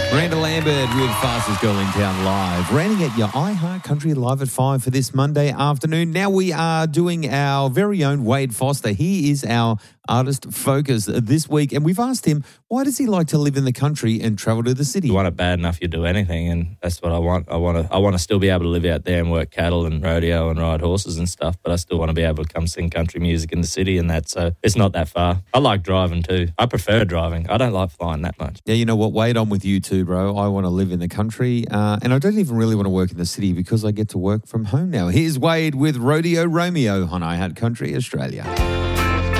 Miranda Lambert with Fastest Girl in Town live. Ranting at your iHeart Country Live at 5 for this Monday afternoon. Now we are doing our very own Wade Foster. He is our artist focus this week, and we've asked him, why does he like to live in the country and travel to the city? You want it bad enough, you do anything, and that's what I want. I want to still be able to live out there and work cattle and rodeo and ride horses and stuff, but I still want to be able to come sing country music in the city and that, so it's not that far. I like driving too. I prefer driving. I don't like flying that much. Yeah, you know what, Wade, I'm with you too, bro. I want to live in the country, and I don't even really want to work in the city because I get to work from home now. Here's Wade with Rodeo Romeo on iHeart Country Australia.